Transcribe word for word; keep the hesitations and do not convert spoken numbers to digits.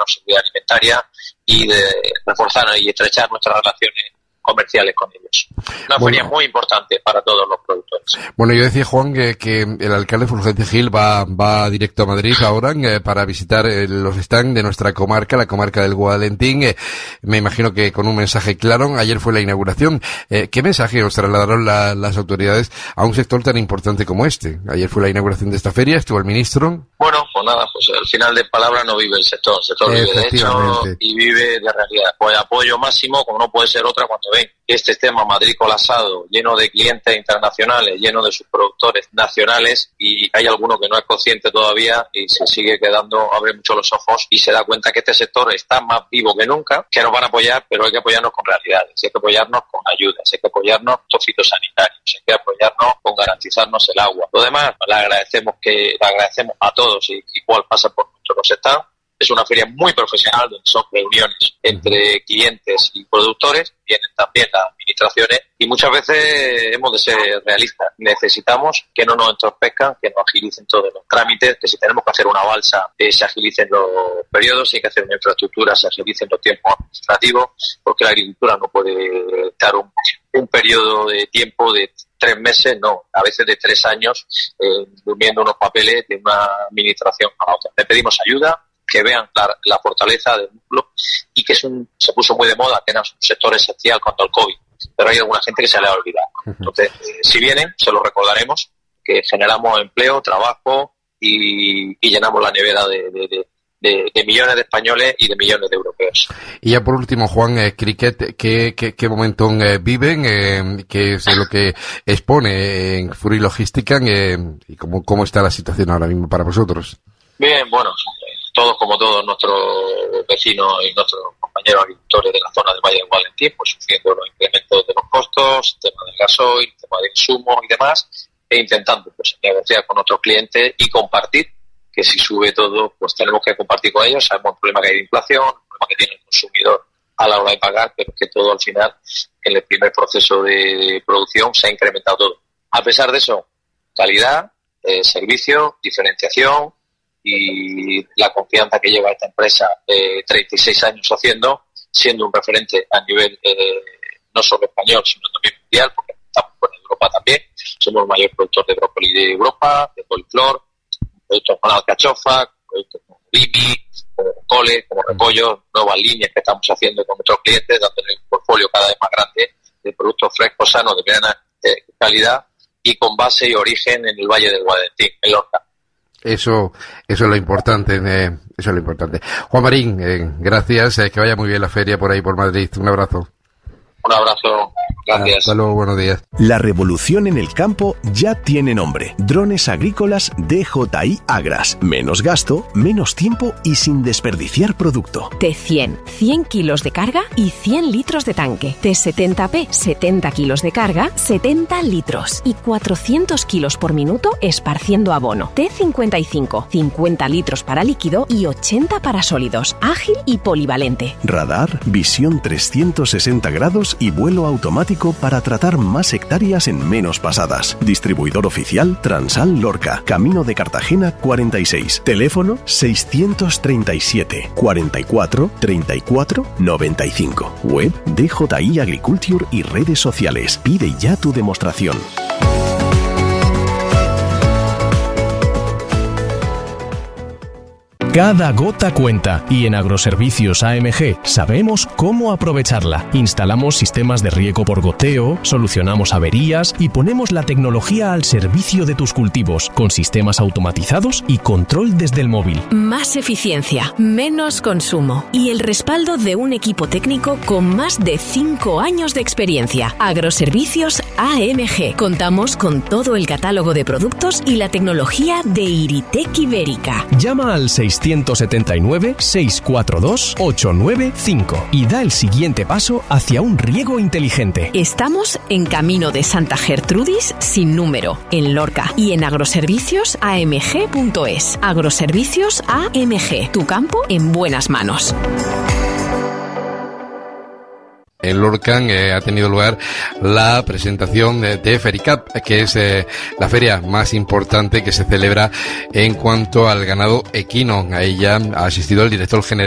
seguridad alimentaria y de reforzar y estrechar nuestras relaciones comerciales con ellos. Una bueno, feria muy importante para todos los productores. Bueno, yo decía, Juan, que, que el alcalde Fulgencio Gil va, va directo a Madrid ahora eh, para visitar eh, los stands de nuestra comarca, la comarca del Guadalentín. Eh, me imagino que con un mensaje claro. Ayer fue la inauguración. Eh, ¿Qué mensaje os trasladaron la, las autoridades a un sector tan importante como este? Ayer fue la inauguración de esta feria, estuvo el ministro. Bueno, pues nada, pues al final de palabras no vive el sector. El sector vive de hecho y vive de realidad. Pues apoyo máximo, como no puede ser otra, cuando ven que este tema Madrid colapsado, lleno de clientes internacionales, lleno de sus productores nacionales, y hay alguno que no es consciente todavía y se sigue quedando, abre mucho los ojos y se da cuenta que este sector está más vivo que nunca, que nos van a apoyar, pero hay que apoyarnos con realidades, hay que apoyarnos con ayudas, hay que apoyarnos con fitosanitarios, hay que apoyarnos con garantizarnos el agua. Lo demás, le agradecemos que le agradecemos a todos y igual pasa por nuestros stands. Es una feria muy profesional donde son reuniones entre clientes y productores, vienen también las administraciones y muchas veces hemos de ser realistas. Necesitamos que no nos entorpezcan, que nos agilicen todos los trámites, que si tenemos que hacer una balsa eh, se agilicen los periodos, si hay que hacer una infraestructura se agilicen los tiempos administrativos, porque la agricultura no puede estar un, un periodo de tiempo de tres meses, no, a veces de tres años eh, durmiendo unos papeles de una administración a la otra. Le pedimos ayuda, que vean la, la fortaleza del músculo y que es un, se puso muy de moda, que era un sector esencial contra el COVID, pero hay alguna gente que se le ha olvidado. Entonces, eh, si vienen, se lo recordaremos, que generamos empleo, trabajo y, y llenamos la nevera de, de, de, de, de millones de españoles y de millones de europeos. Y ya por último, Juan, eh, Cricket, ¿qué, qué, qué momento eh, viven? Eh, ¿Qué es lo que expone en Fury Logística eh, y cómo, cómo está la situación ahora mismo para vosotros? Bien, bueno, todos como todos nuestros vecinos y nuestros compañeros agricultores de la zona del Valle del Guadalentín, pues sufriendo los incrementos de los costos, tema del gasoil, tema de insumos y demás, e intentando pues negociar con nuestros clientes y compartir, que si sube todo, pues tenemos que compartir con ellos. Sabemos el problema que hay de inflación, el problema que tiene el consumidor a la hora de pagar, pero que todo al final, en el primer proceso de producción, se ha incrementado todo. A pesar de eso, calidad, eh, servicio, diferenciación, y la confianza que lleva esta empresa eh, treinta y seis años haciendo, siendo un referente a nivel eh, no solo español, sino también mundial, porque estamos con Europa también. Somos el mayor productor de brócoli de Europa, de coliflor, productos con alcachofa, productos como limi, como cole, como repollo, nuevas líneas que estamos haciendo con nuestros clientes, dando un portfolio cada vez más grande de productos frescos, sanos, de plena eh, calidad y con base y origen en el Valle del Guadalentín, en Lorca. Eso, eso es lo importante, eh, eso es lo importante. Juan Marín, eh, gracias, eh, que vaya muy bien la feria por ahí por Madrid. Un abrazo. Un abrazo. Gracias. Hasta luego, buenos días. La revolución en el campo ya tiene nombre. Drones agrícolas D J I Agras. Menos gasto, menos tiempo y sin desperdiciar producto. T cien, cien kilos de carga y cien litros de tanque. T setenta P, setenta kilos de carga, setenta litros. Y cuatrocientos kilos por minuto esparciendo abono. T cincuenta y cinco, cincuenta litros para líquido y ochenta para sólidos. Ágil y polivalente. Radar, visión trescientos sesenta grados y vuelo automático para tratar más hectáreas en menos pasadas. Distribuidor oficial Transal Lorca, Camino de Cartagena cuarenta y seis. Teléfono seiscientos treinta y siete, cuarenta y cuatro, treinta y cuatro, noventa y cinco. Web D J I Agriculture y redes sociales. Pide ya tu demostración. Cada gota cuenta y en Agroservicios A M G sabemos cómo aprovecharla. Instalamos sistemas de riego por goteo, solucionamos averías y ponemos la tecnología al servicio de tus cultivos con sistemas automatizados y control desde el móvil. Más eficiencia, menos consumo y el respaldo de un equipo técnico con más de cinco años de experiencia. Agroservicios A M G. Contamos con todo el catálogo de productos y la tecnología de Iritec Ibérica. Llama al seiscientos setenta y nueve, seiscientos cuarenta y dos, ochocientos noventa y cinco y da el siguiente paso hacia un riego inteligente. Estamos en Camino de Santa Gertrudis sin número, en Lorca y en agroservicios a m g punto es. Agroservicios A M G, tu campo en buenas manos. En Lorca eh, ha tenido lugar la presentación de, de Fericap, que es eh, la feria más importante que se celebra en cuanto al ganado equino. A ella ha asistido el director general